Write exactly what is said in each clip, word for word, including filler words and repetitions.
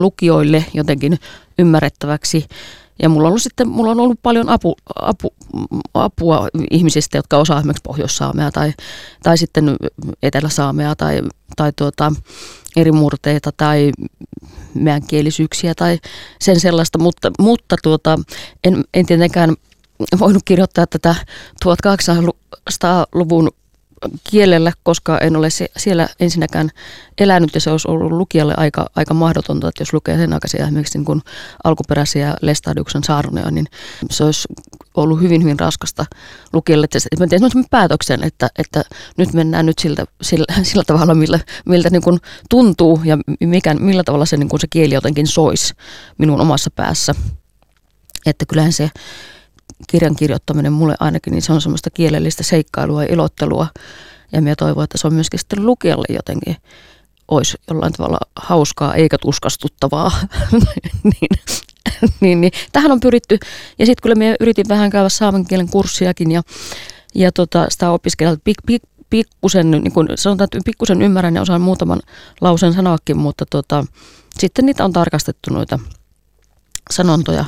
lukijoille jotenkin ymmärrettäväksi. Ja mulla on ollut sitten mulla on ollut paljon apu, apu, apua ihmisistä, jotka osaa esimerkiksi Pohjois-Saamea tai, tai sitten Etelä-Saamea tai, tai tuota, eri murteita tai meänkielisyyksiä tai sen sellaista, mutta, mutta tuota, en, en tietenkään voinut kirjoittaa tätä tuhatkahdeksansataaluvun kielellä, koska en ole siellä ensinnäkään elänyt ja se olisi ollut lukijalle aika, aika mahdotonta, että jos lukee sen aikaisia esimerkiksi niin kuin alkuperäisiä Lestadiuksen saarnoja, niin se olisi ollut hyvin, hyvin raskasta lukijalle. Että mä tein sellaisen päätöksen, että, että nyt mennään nyt siltä, sillä, sillä tavalla, millä, miltä niin kuin tuntuu ja mikä, millä tavalla se, niin kuin se kieli jotenkin soisi minun omassa päässä. Että kyllähän se kirjan kirjoittaminen mulle ainakin, niin se on semmoista kielellistä seikkailua ja ilottelua. Ja minä toivon, että se on myöskin sitten lukijalle jotenkin, olisi jollain tavalla hauskaa eikä tuskastuttavaa. niin, niin, niin. Tähän on pyritty. Ja sitten kyllä minä yritin vähän käydä saamen kielen kurssiakin ja, ja tota, sitä opiskella pik, pik, pikkusen, niin kuin sanotaan, että pikkusen ymmärrän ja osaan muutaman lauseen sanoakin, mutta tota, sitten niitä on tarkastettu noita sanontoja.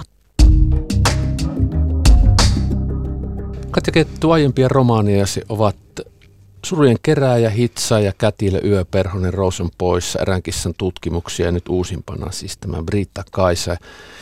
Katja Kettu, aiempia romaaniasi ovat Surujen kerääjä, Hitsaaja, Kätilö, Yöperhonen, Rous on poissa, Erään kissan tutkimuksia ja nyt uusimpana siis tämä Britta-Kaisa.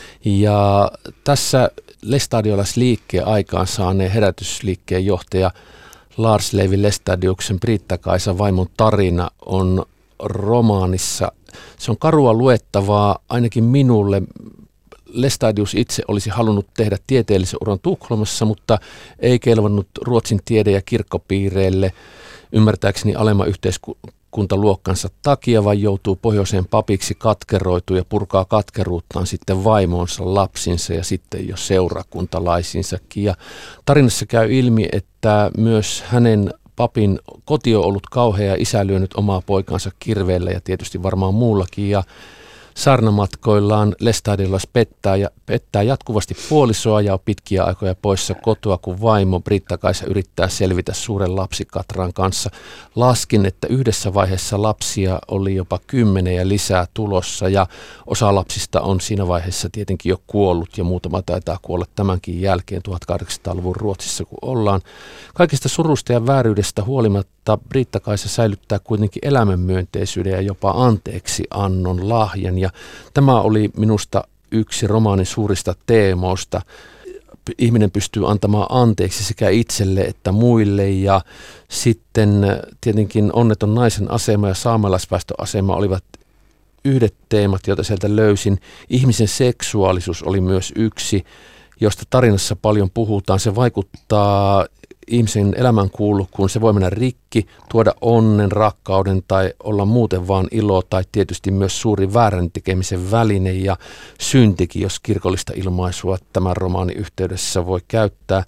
Ja tässä lestadiolaisliikkeen aikaan saaneen herätysliikkeen johtaja Lars Levi Lestadiuksen Britta-Kaisan vaimon tarina on romaanissa. Se on karua luettavaa ainakin minulle. Lestadius itse olisi halunnut tehdä tieteellisen uran Tukholmassa, mutta ei kelvannut Ruotsin tiede- ja kirkkopiireille ymmärtääkseni alemman yhteiskuntaluokkansa takia, vaan joutuu pohjoiseen papiksi, katkeroituu ja purkaa katkeruuttaan sitten vaimonsa, lapsinsa ja sitten jo seurakuntalaisinsakin. Ja tarinassa käy ilmi, että myös hänen papin koti on ollut kauhea ja isä lyönyt omaa poikansa kirveellä ja tietysti varmaan muullakin. Ja saarnamatkoillaan Lestadiolais pettää, ja, pettää jatkuvasti puolisoa ja on pitkiä aikoja poissa kotoa, kun vaimo Britta-Kaisa yrittää selvitä suuren lapsikatran kanssa. Laskin, että yhdessä vaiheessa lapsia oli jopa kymmenen ja lisää tulossa ja osa lapsista on siinä vaiheessa tietenkin jo kuollut ja muutama taitaa kuolla tämänkin jälkeen tuhatkahdeksansataaluvun Ruotsissa, kun ollaan. Kaikista surusta ja vääryydestä huolimatta Britta-Kaisa säilyttää kuitenkin elämänmyönteisyyden ja jopa anteeksi annon lahjan. Ja tämä oli minusta yksi romaanin suurista teemoista. Ihminen pystyy antamaan anteeksi sekä itselle että muille, ja sitten tietenkin onneton naisen asema ja saamelaisväestöasema olivat yhdet teemat, joita sieltä löysin. Ihmisen seksuaalisuus oli myös yksi, josta tarinassa paljon puhutaan. Se vaikuttaa ihmisen elämänkulkuun, se voi mennä rikki, tuoda onnen, rakkauden tai olla muuten vaan ilo tai tietysti myös suuri väärän tekemisen väline ja syntikin, jos kirkollista ilmaisua tämän romaanin yhteydessä voi käyttää.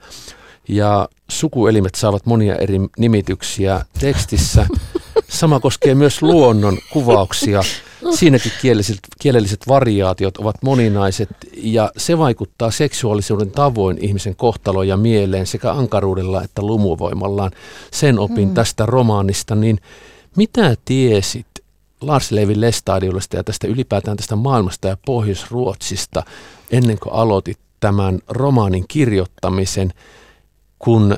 Ja sukuelimet saavat monia eri nimityksiä tekstissä. Sama koskee myös luonnon kuvauksia. Siinäkin kielelliset, kielelliset variaatiot ovat moninaiset ja se vaikuttaa seksuaalisuuden tavoin ihmisen kohtaloon ja mieleen sekä ankaruudella että lumuvoimallaan. Sen opin hmm. tästä romaanista. Niin mitä tiesit Lars Levi Lestadiolasta ja tästä ylipäätään tästä maailmasta ja Pohjois-Ruotsista ennen kuin aloitit tämän romaanin kirjoittamisen, kun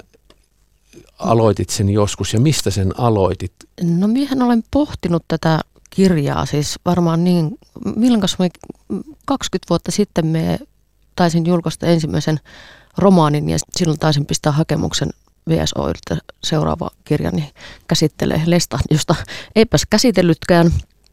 aloitit sen joskus ja mistä sen aloitit? No minähän olen pohtinut tätä kirjaa, siis varmaan niin, milloin me kaksikymmentä vuotta sitten me taisin julkaista ensimmäisen romaanin ja silloin taisin pistää hakemuksen V S O:lta seuraava kirjani käsittelee Lestadiusta. Eipäs käsitellytkään,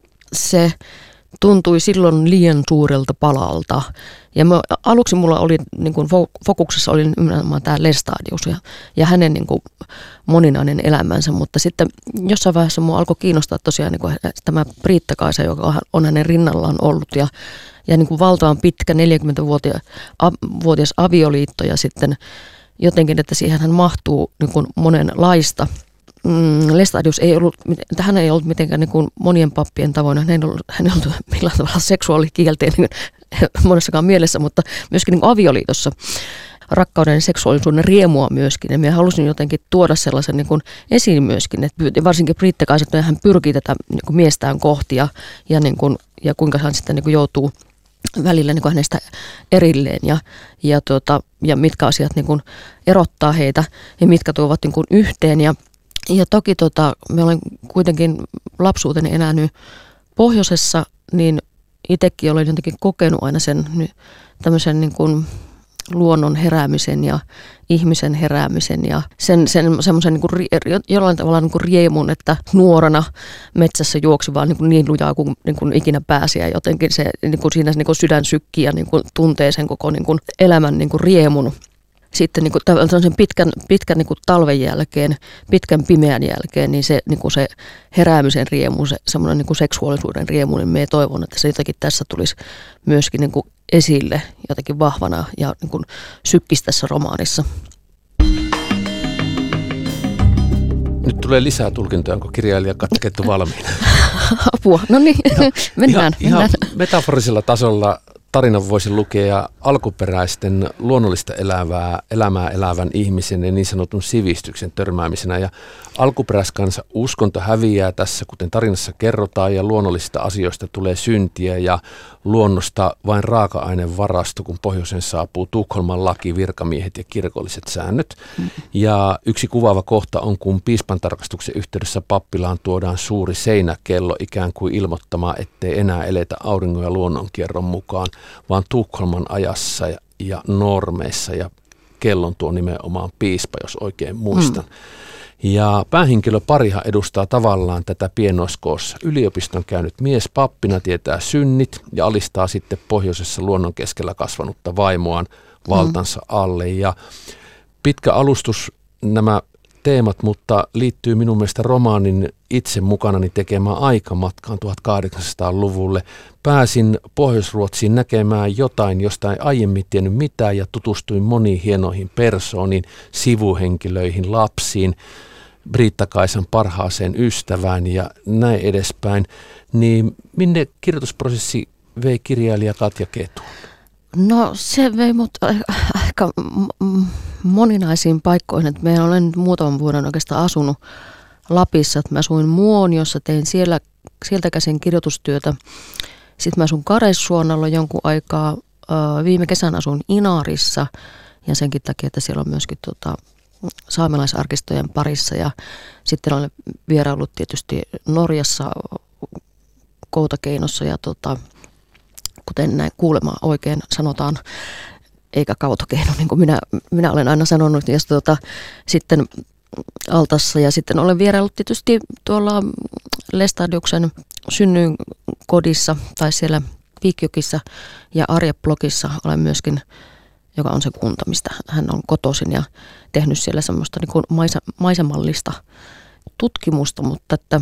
se tuntui silloin liian suurelta palalta. Ja mä, aluksi mulla oli niin kuin fokuksessa oli nimenomaan tämä Lestadius ja, ja hänen niin kuin moninainen elämänsä, mutta sitten jossain vaiheessa mua alkoi kiinnostaa tosiaan niin kuin tämä Britta-Kaisa, joka on hänen rinnallaan ollut ja, ja niin kuin valtavan pitkä neljäkymmentävuotias avioliitto ja sitten jotenkin, että siihen hän mahtuu niin kuin monenlaista. Lestadius ei ollut, hän ei ollut mitenkään niin kuin monien pappien tavoin, hän ei ollut, hän ei ollut millään tavalla seksuaalikielteinen monessakaan mielessä, mutta myöskin niin kuin avioliitossa rakkauden ja seksuaalisuuden riemua myöskin. Ja minä halusin jotenkin tuoda sellaisen niin kuin esiin myöskin, että varsinkin Britta-Kaisa, että hän pyrkii tätä niin kuin miestään kohti ja, ja, niin kuin, ja kuinka hän sitten niin kuin joutuu välillä niin kuin hänestä erilleen ja, ja, tuota, ja mitkä asiat niin kuin erottaa heitä ja mitkä tuovat niin kuin yhteen. Ja, ja toki tota, me olen kuitenkin lapsuuteni elänyt pohjoisessa, niin itsekin olen jotenkin kokenut aina sen tämmöisen niin kuin luonnon heräämisen ja ihmisen heräämisen ja sen, sen semmoisen niin kuin, jollain tavalla niin kuin riemun, että nuorana metsässä juoksi vaan niin, kuin niin lujaa kuin, niin kuin ikinä pääsi ja jotenkin se niin kuin siinä niin kuin sydän sykkii ja niin kuin tuntee sen koko niin kuin elämän niin kuin riemun. Sitten niin kuin sen pitkän, pitkän niin kuin talven jälkeen, pitkän pimeän jälkeen, niin se, niin kuin se heräämisen riemu, se semmoinen niin kuin seksuaalisuuden riemu, niin me toivon, että se jotenkin tässä tulisi myöskin niin kuin esille jotenkin vahvana ja niin kuin sykkisi tässä romaanissa. Nyt tulee lisää tulkintoja, onko kirjailija Katja Kettu valmiina? Apua, no niin, no, mennään. Ihan, mennään. ihan metaforisella tasolla tarinan voisi lukea alkuperäisten luonnollista elävää, elämää elävän ihmisen ja niin sanotun sivistyksen törmäämisenä. Ja alkuperäiskansa uskonto häviää tässä, kuten tarinassa kerrotaan, ja luonnollisista asioista tulee syntiä ja luonnosta vain raaka-ainevarasto, kun pohjoisen saapuu Tukholman laki, virkamiehet ja kirkolliset säännöt. Mm. Ja yksi kuvaava kohta on, kun piispan tarkastuksen yhteydessä pappilaan tuodaan suuri seinäkello ikään kuin ilmoittamaan, ettei enää eletä auringon ja luonnonkierron mukaan, vaan Tukholman ajassa ja, ja normeissa, ja kellon tuo nimenomaan piispa, jos oikein muistan. Mm. Ja päähenkilö parihan edustaa tavallaan tätä pienoiskoossa. Yliopiston käynyt mies pappina tietää synnit ja alistaa sitten pohjoisessa luonnon keskellä kasvanutta vaimoaan valtansa alle. Ja pitkä alustus nämä teemat, mutta liittyy minun mielestä romaanin itse mukanani tekemään aikamatkaan tuhatkahdeksansataaluvulle. Pääsin Pohjois-Ruotsiin näkemään jotain, josta ei aiemmin tiennyt mitään, ja tutustuin moniin hienoihin persooniin, sivuhenkilöihin, lapsiin, Britta-Kaisan parhaaseen ystävään ja näin edespäin. Niin minne kirjoitusprosessi vei kirjailija Katja Kettu? No se vei mut aika moninaisiin paikkoihin. Että meillä olen muutaman vuoden oikeastaan asunut Lapissa. Että mä asuin Muoniossa, tein siellä, sieltä käsin kirjoitustyötä. Sitten mä asun Karesuonalla jonkun aikaa. Viime kesän asun Inarissa ja senkin takia, että siellä on myöskin tota, saamelaisarkistojen parissa. Ja sitten olen vieraillut tietysti Norjassa Koutakeinossa ja tota, kuten näin kuulemaan oikein sanotaan, eikä Kautokeino, niin kuin minä, minä olen aina sanonut. Ja tuota, sitten Altassa ja sitten olen vieraillut tietysti tuolla Lestadiuksen synnyinkodissa tai siellä Piikjokissa ja Arjeblogissa olen myöskin, joka on se kunta, mistä hän on kotoisin ja tehnyt siellä semmoista niin kuin maisa, maisemallista tutkimusta, mutta että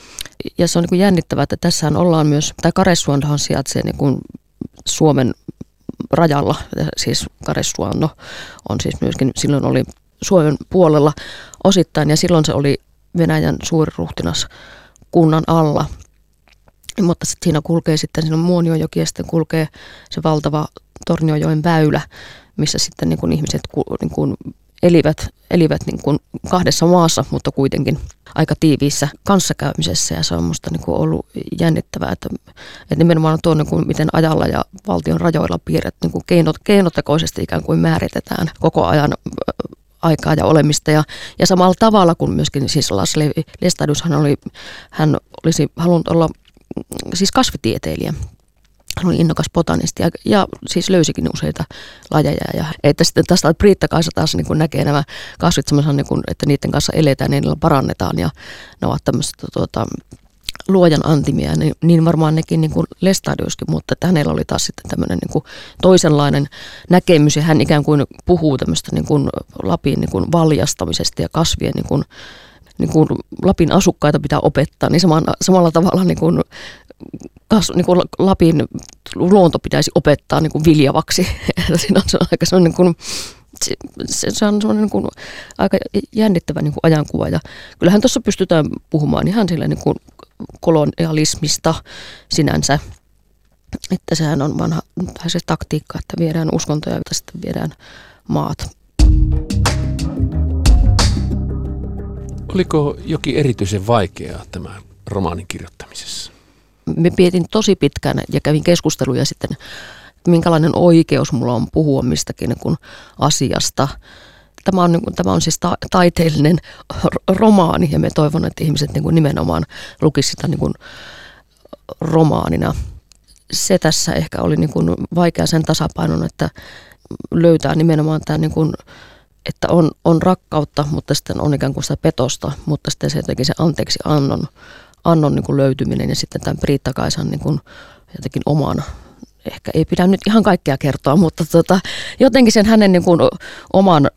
ja se on niin kuin jännittävää, että tässähän ollaan myös, tai Karesuonhan sijaitsee niin kuin Suomen rajalla, siis Karesuonno on siis myöskin, silloin oli Suomen puolella osittain, ja silloin se oli Venäjän suuriruhtinas kunnan alla. Mutta sitten siinä kulkee sitten, siinä on Muonionjoki ja sitten kulkee se valtava Torniojoen väylä, missä sitten niin kuin ihmiset niin kuin elivät, elivät niin kuin kahdessa maassa, mutta kuitenkin aika tiiviissä kanssakäymisessä, ja se on musta niin kuin ollut jännittävää, että, että nimenomaan tuo, niin kuin miten ajalla ja valtion rajoilla piirret niin kuin keinot, keinotekoisesti ikään kuin määritetään koko ajan aikaa ja olemista, ja, ja samalla tavalla kuin myöskin siis Laszlo Lestadius, hän, oli, hän olisi halunnut olla siis kasvitieteilijä. Hän oli innokas botanisti ja, ja siis löysikin useita lajeja. Ja, että sitten tästä Britta-Kaisa taas niin kuin näkee nämä kasvit semmoisen, niin kuin, että niiden kanssa eletään ja niillä parannetaan. Ja ne ovat tämmöistä tuota, luojan antimia, niin, niin varmaan nekin niin kuin Lestadiuskin, mutta että hänellä oli taas sitten tämmöinen niin kuin toisenlainen näkemys. Ja hän ikään kuin puhuu tämmöistä niin kuin Lapin niin kuin valjastamisesta ja kasvien niin kuin, niin kuin Lapin asukkaita pitää opettaa, niin samalla, samalla tavalla niin kuin Kas, niin kuin Lapin luonto pitäisi opettaa niin kuin viljavaksi. Siinä on se aika sellainen, niin kuin, se, se on sellainen niin kuin aika jännittävä niin kuin ajankuva. Ja kyllähän tuossa pystytään puhumaan ihan sillä niin kuin kolonialismista sinänsä. että sehän on vanha se taktiikka, että viedään uskontoja ja sitten viedään maat. Oliko jokin erityisen vaikeaa tämän romaanin kirjoittamisessa? Me pietin tosi pitkään ja kävin keskusteluja sitten, minkälainen oikeus mulla on puhua mistäkin kuin asiasta. Tämä on, tämä on siis ta- taiteellinen romaani ja me toivon, että ihmiset niin kuin nimenomaan lukisivat sitä niin kuin romaanina. Se tässä ehkä oli niin kuin vaikea sen tasapainon, että löytää nimenomaan tämä, niin kuin, että on, on rakkautta, mutta sitten on ikään kuin sitä petosta, mutta sitten se jotenkin se anteeksi annon, annon niin kuin löytyminen ja sitten tämän Priitta-Kaisan niin kuin jotenkin oman, ehkä ei pidä nyt ihan kaikkea kertoa, mutta tota, jotenkin sen hänen niin kuin oman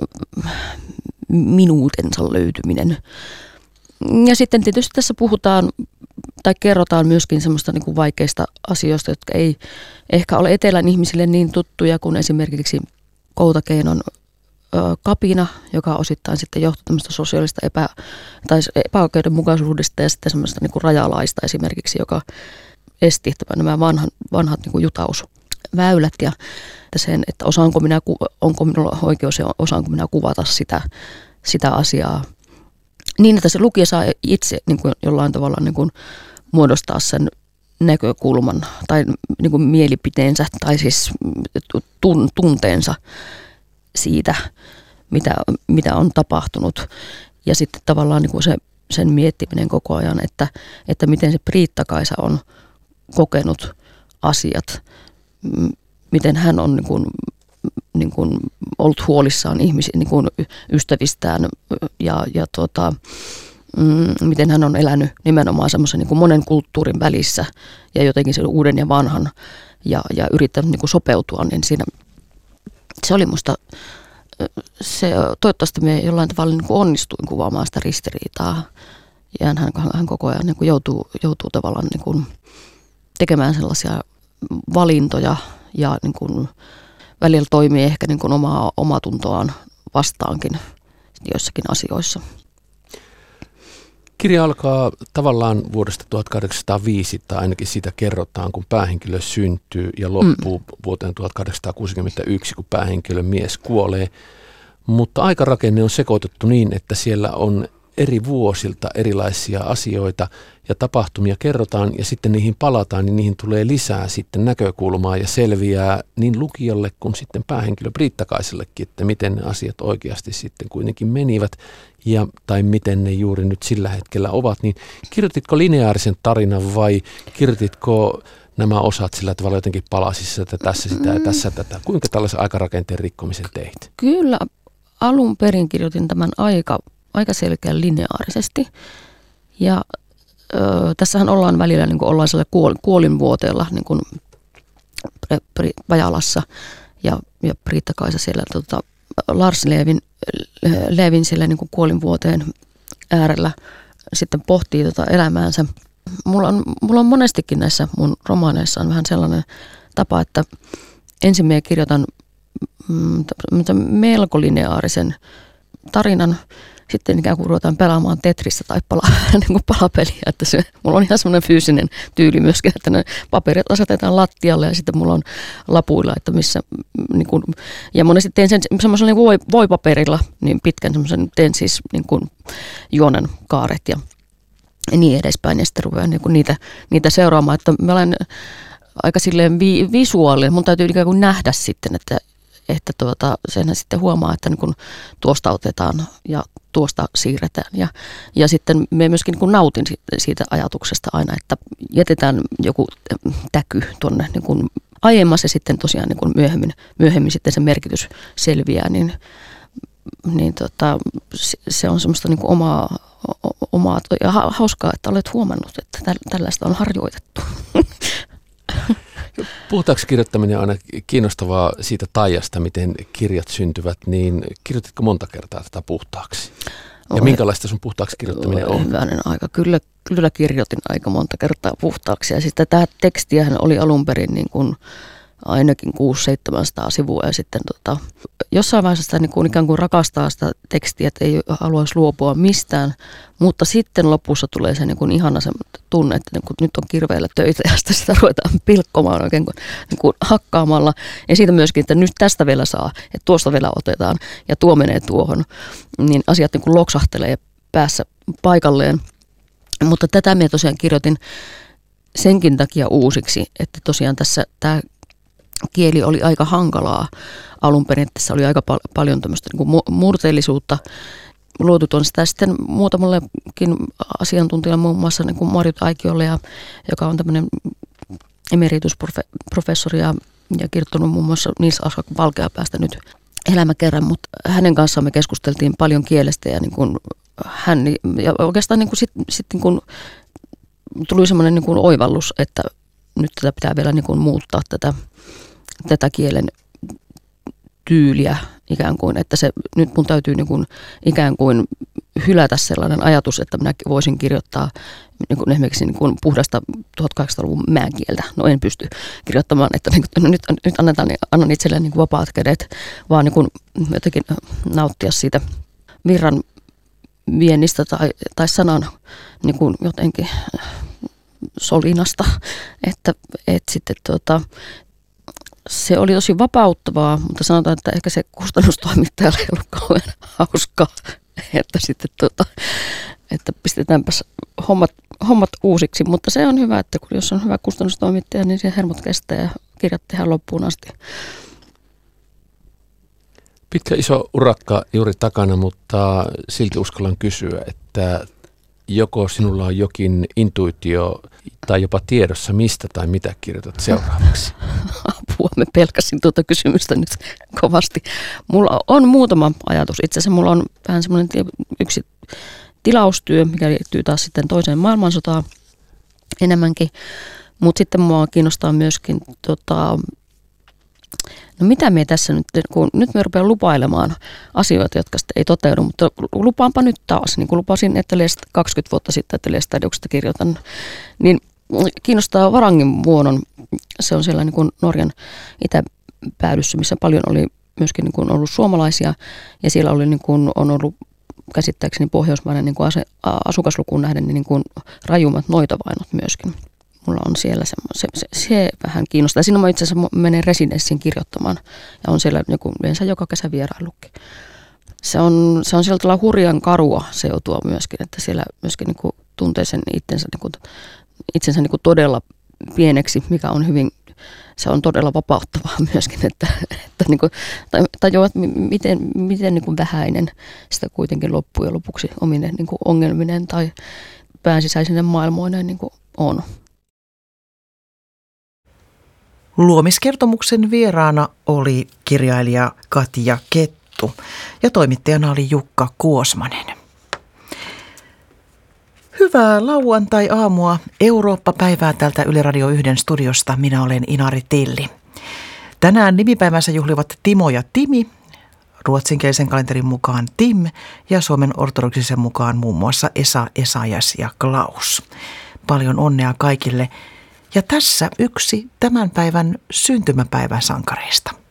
minuutensa löytyminen. Ja sitten tietysti tässä puhutaan tai kerrotaan myöskin semmoista niin kuin vaikeista asioista, jotka ei ehkä ole etelän ihmisille niin tuttuja kuin esimerkiksi Koutakeinon ö, kapina, joka osittain sitten johtui tämmöistä sosiaalista epä, tai epäoikeudenmukaisuudesta ja sitten semmoista niin kuin rajalaista esimerkiksi, joka esti nämä vanhan, vanhat niin kuin jutausväylät ja sen, että osaanko minä, onko minulla oikeus ja osaanko minä kuvata sitä, sitä asiaa niin, että se lukija saa itse niin kuin jollain tavalla niin kuin muodostaa sen näkökulman tai niin kuin mielipiteensä tai siis tun, tunteensa siitä, mitä, mitä on tapahtunut. Ja sitten tavallaan niin kuin se, sen miettiminen koko ajan, että, että miten se Priitta-Kaisa on kokenut asiat, miten hän on niin kuin, niin kuin ollut huolissaan ihmisiä, niin kuin ystävistään ja, ja tuota, mm, miten hän on elänyt nimenomaan semmoisen niin kuin monen kulttuurin välissä ja jotenkin sen uuden ja vanhan ja, ja yrittänyt niin kuin sopeutua, niin siinä se oli musta, se, toivottavasti me jollain tavalla niin kuin onnistuin kuvaamaan sitä ristiriitaa ja hän, hän koko ajan niin kuin joutuu, joutuu tavallaan niin kuin tekemään sellaisia valintoja ja niin kuin välillä toimii ehkä niin kuin omaa omatuntoaan vastaankin joissakin asioissa. Kirja alkaa tavallaan vuodesta tuhatkahdeksansataaviisi, tai ainakin siitä kerrotaan, kun päähenkilö syntyy ja loppuu mm. vuoteen tuhatkahdeksansataakuusikymmentäyksi, kun päähenkilön mies kuolee. Mutta aikarakenne on sekoitettu niin, että siellä on eri vuosilta erilaisia asioita ja tapahtumia kerrotaan ja sitten niihin palataan, niin niihin tulee lisää sitten näkökulmaa ja selviää niin lukijalle kuin sitten päähenkilö Priitta-Kaisellekin, että miten ne asiat oikeasti sitten kuitenkin menivät ja tai miten ne juuri nyt sillä hetkellä ovat. Niin kirjoititko lineaarisen tarinan vai kirjoititko nämä osat sillä tavalla jotenkin palasissa, että tässä sitä ja tässä tätä? Kuinka tällaisen aikarakenteen rikkomisen teit? Kyllä alun perin kirjoitin tämän aika aika selkeän lineaarisesti. Ja ö, tässähän ollaan välillä, niin kuin ollaan siellä kuol, kuolinvuoteella, niin kuin Pajalassa ja, ja Priitta-Kaisa siellä tota, Lars Levin, Levin siellä niin kuin kuolinvuoteen äärellä sitten pohtii tota elämäänsä. Mulla on, mulla on monestikin näissä mun romaaneissa on vähän sellainen tapa, että ensin minä kirjoitan mm, melko lineaarisen tarinan, sitten ikään kuin ruvetaan pelaamaan Tetristä tai pala, niin kuin palapeliä. Että se, mulla on ihan semmoinen fyysinen tyyli myöskin, että ne paperit asetetaan lattialle ja sitten mulla on lapuilla, että missä, niin kuin, ja monesti teen sen semmoisella niin voi, voipaperilla, niin pitkän semmoisen, teen siis niin kuin juonen kaaret ja niin edespäin. Ja sitten ruvetaan niin kuin niitä, niitä seuraamaan, että mä olen aika silleen vi, visuaalinen, mun täytyy ikään kuin nähdä sitten, että että tuota, senhän sitten huomaa, että niin kun tuosta otetaan ja tuosta siirretään. Ja, ja sitten me myöskin niin kun nautin siitä ajatuksesta aina, että jätetään joku täky tuonne niin kun aiemmassa ja sitten tosiaan niin kun myöhemmin, myöhemmin sitten se merkitys selviää, niin, niin tota, se on semmoista niin kun omaa, omaa ja hauskaa, että olet huomannut, että tällaista on harjoitettu. Puhutaakseni kirjoittaminen on aina kiinnostavaa siitä taijasta, miten kirjat syntyvät, niin kirjoititko monta kertaa tätä puhtaaksi? Ja Olen, minkälaista sun puhtaaksi kirjoittaminen on? Hyvänen aika. Kyllä, kyllä kirjoitin aika monta kertaa puhtaaksi. Ja sitten tämä tekstiähän oli alun perin niin kuin ainakin kuusi seitsemänsataa sivua ja sitten tota, jossain vaiheessa sitä niin kuin ikään kuin rakastaa sitä tekstiä, että ei haluaisi luopua mistään, mutta sitten lopussa tulee se niin kuin ihana se tunne, että niin kuin nyt on kirveellä töitä ja sitten sitä ruvetaan pilkkomaan oikein kuin, niin kuin hakkaamalla ja siitä myöskin, että nyt tästä vielä saa, että tuosta vielä otetaan ja tuo menee tuohon, niin asiat niin kuin loksahtelee päässä paikalleen, mutta tätä minä tosiaan kirjoitin senkin takia uusiksi, että tosiaan tässä tämä kieli oli aika hankalaa alun perin, tässä oli aika pal- paljon tämmöistä niin kuin murteellisuutta. Luotut on sitä sitten muutamallekin asiantuntijalle, muun muassa niin kuin Marjut Aikiolle, ja, joka on tämmöinen emeritusprofessori ja, ja kirjoittanut muun muassa Nils Aslak Valkeapäästä nyt elämäkerran, mutta hänen kanssaan me keskusteltiin paljon kielestä ja, niin kuin hän, ja oikeastaan niin kuin sit, sit niin kuin tuli semmoinen niin kuin oivallus, että nyt tätä pitää vielä niin kuin muuttaa tätä, tätä kielen tyyliä ikään kuin, että se, nyt mun täytyy niin kuin ikään kuin hylätä sellainen ajatus, että minä voisin kirjoittaa niin kuin esimerkiksi niin kuin puhdasta tuhatkahdeksansataaluvun määnkieltä. No en pysty kirjoittamaan, että niin kuin, no nyt, nyt annetaan, annan itselleen niin kuin vapaat kädet, vaan niin kuin jotenkin nauttia siitä virran viennistä tai, tai sanan niin kuin jotenkin solinasta, että, että sitten tuota, se oli tosi vapauttavaa, mutta sanotaan, että ehkä se kustannustoimittajalle ei ollut kauhean hauskaa, että sitten tuota, että pistetäänpäs hommat, hommat uusiksi, mutta se on hyvä, että kun jos on hyvä kustannustoimittaja, niin se hermot kestää ja kirjat tehdään loppuun asti. Pitkä iso urakka juuri takana, mutta silti uskallan kysyä, että joko sinulla on jokin intuitio tai jopa tiedossa, mistä tai mitä kirjoitat seuraavaksi? Apua, me pelkäsin tuota kysymystä nyt kovasti. Mulla on muutama ajatus. Itse asiassa mulla on vähän semmoinen yksi tilaustyö, mikä liittyy taas sitten toiseen maailmansotaan enemmänkin. Mutta sitten mua kiinnostaa myöskin, tota, no mitä me tässä nyt, kun nyt me rupean lupailemaan asioita, jotka sitten ei toteudu, mutta lupaanpa nyt taas, niin kuin lupasin, että kaksikymmentä vuotta sitten, että Lestadiuksesta kirjoitan, niin kiinnostaa Varangin vuonon. Se on siellä niin kuin Norjan itäpäädyssä, missä paljon oli myöskin niin kuin ollut suomalaisia, ja siellä oli niin kuin, on ollut käsittääkseni pohjoismainen niin kuin asukaslukuun nähden niin kuin rajummat noitavainot myöskin. Mulla on siellä se, se, se, se vähän kiinnostaa. Siinä mä itse asiassa menen Residenssiin kirjoittamaan ja on siellä joku, yleensä joka kesä vieraillutkin. Se on, se on sieltä hurjan karua seutua myöskin, että siellä myöskin niin kuin tuntee sen itsensä, niin kuin, itsensä niin kuin todella pieneksi, mikä on hyvin, se on todella vapauttavaa myöskin, että, että niin kuin, tajuaa, että miten, miten niin kuin vähäinen sitä kuitenkin loppujen lopuksi omine niin kuin ongelminen tai päänsisäisinen maailmoinen niin kuin on. Luomiskertomuksen vieraana oli kirjailija Katja Kettu ja toimittajana oli Jukka Kuosmanen. Hyvää lauantai-aamua Eurooppa-päivää tältä Yle Radio yhden studiosta. Minä olen Inari Tilli. Tänään nimipäivänsä juhlivat Timo ja Timi, ruotsinkielisen kalenterin mukaan Tim ja suomen ortodoksisen mukaan muun muassa Esa, Esajas ja Klaus. Paljon onnea kaikille. Ja tässä yksi tämän päivän syntymäpäivän sankareista.